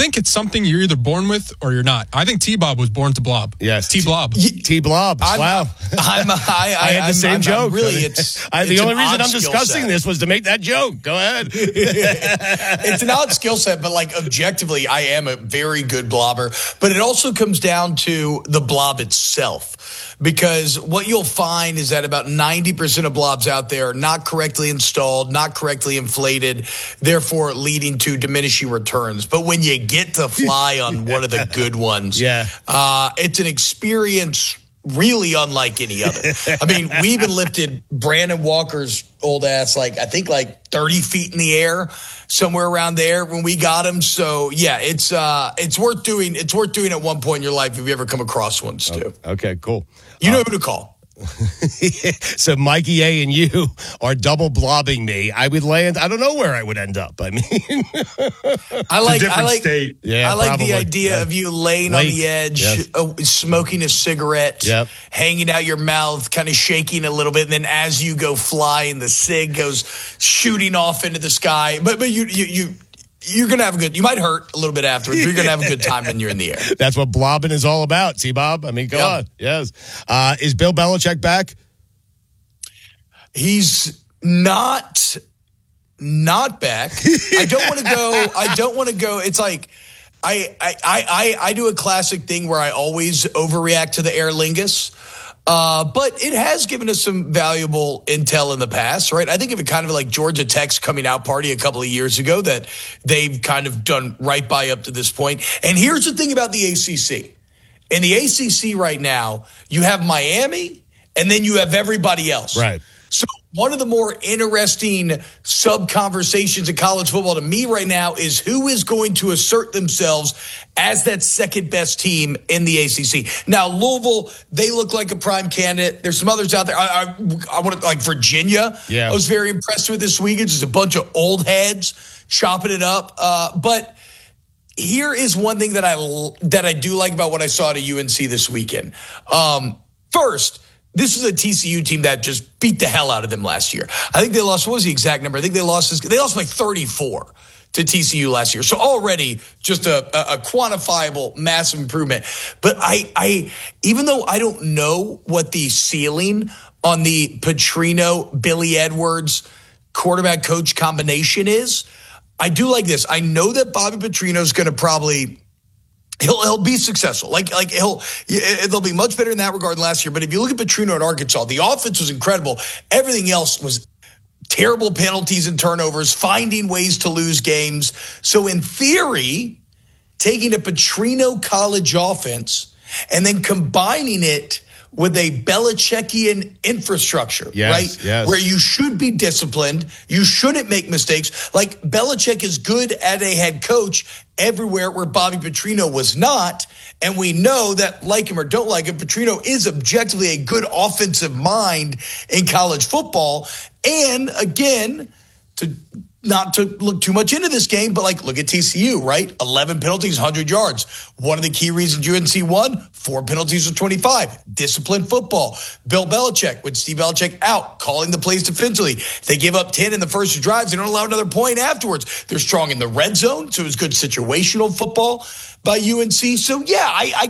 think it's something you're either born with or you're not. I think T-Bob was born to blob. Yes. T-Blob. T-Blob. Wow. I had the same joke. Really, the only reason I'm discussing this was to make that joke. Go ahead. It's an odd skill set, but like objectively, I am a very good blobber. But it also comes down to the blob itself. Because what you'll find is that about 90% of blobs out there are not correctly installed, not correctly inflated, therefore leading to diminishing returns. But when you get to fly on one of the good ones, it's an experience really unlike any other. I mean, we even lifted Brandon Walker's old ass, I think 30 feet in the air, somewhere around there when we got him. So yeah, it's worth doing. It's worth doing at one point in your life if you ever come across one, Stu. Okay, cool. You know who to call. So Mikey A and you are double blobbing me. I would land. I don't know where I would end up. I mean, I like state. Yeah, I like the idea of you laying on the edge, smoking a cigarette, hanging out your mouth, kind of shaking a little bit, and then as you go flying, the cig goes shooting off into the sky. But you're going to have a good, you might hurt a little bit afterwards, but you're going to have a good time when you're in the air. That's what blobbing is all about, T-Bob. I mean, go on. Yes. Is Bill Belichick back? He's not back. I don't want to go. It's like, I do a classic thing where I always overreact to the Aer Lingus. But it has given us some valuable intel in the past, right? I think of it kind of like Georgia Tech's coming out party a couple of years ago that they've kind of done right by up to this point. And here's the thing about the ACC. In the ACC right now, you have Miami and then you have everybody else. Right. So one of the more interesting sub-conversations in college football to me right now is who is going to assert themselves as that second best team in the ACC. Now, Louisville, they look like a prime candidate. There's some others out there. I want to, like Virginia. Yeah. I was very impressed with this weekend. Just a bunch of old heads chopping it up. But here is one thing that I do like about what I saw at UNC this weekend. First, this is a TCU team that just beat the hell out of them last year. I think they lost, what was the exact number? I think they lost by 34 to TCU last year. So already just a quantifiable massive improvement. But I even though I don't know what the ceiling on the Petrino, Billy Edwards quarterback coach combination is, I do like this. I know that Bobby Petrino is going to probably He'll be successful. They'll be much better in that regard than last year. But if you look at Petrino at Arkansas, the offense was incredible. Everything else was terrible penalties and turnovers, finding ways to lose games. So in theory, taking a Petrino college offense and then combining it with a Belichickian infrastructure, right? Yes. Where you should be disciplined. You shouldn't make mistakes. Like Belichick is good at a head coach everywhere where Bobby Petrino was not. And we know that, like him or don't like him, Petrino is objectively a good offensive mind in college football. And again, not to look too much into this game, but look at TCU, right? 11 penalties, 100 yards. One of the key reasons UNC won, 4 penalties of 25. Disciplined football. Bill Belichick, with Steve Belichick out, calling the plays defensively. They give up 10 in the first 2 drives. They don't allow another point afterwards. They're strong in the red zone, so it was good situational football by UNC. So, yeah,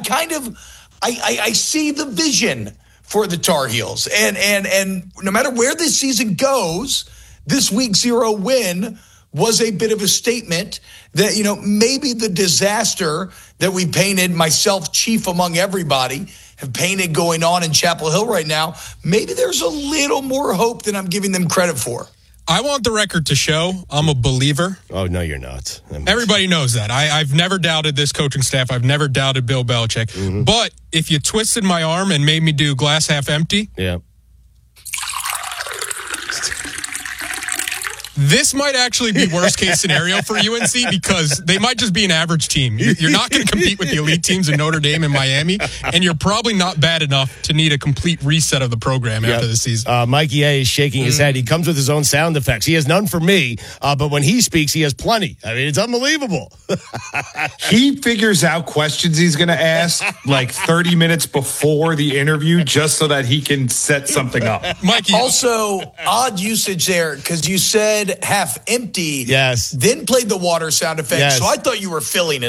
I see the vision for the Tar Heels. And no matter where this season goes, this week 0 win was a bit of a statement that, maybe the disaster that we painted, myself chief among everybody, have painted going on in Chapel Hill right now, maybe there's a little more hope than I'm giving them credit for. I want the record to show I'm a believer. Oh, no, you're not. Everybody knows that. I've never doubted this coaching staff. I've never doubted Bill Belichick. Mm-hmm. But if you twisted my arm and made me do glass half empty, this might actually be worst case scenario for UNC because they might just be an average team. You're not going to compete with the elite teams in Notre Dame and Miami, and you're probably not bad enough to need a complete reset of the program after the season. Mikey A is shaking his head. He comes with his own sound effects. He has none for me, but when he speaks, he has plenty. I mean, it's unbelievable. He figures out questions he's going to ask 30 minutes before the interview just so that he can set something up. Mikey, also, odd usage there because you said half empty. Yes. Then played the water sound effect. Yes. So I thought you were filling it.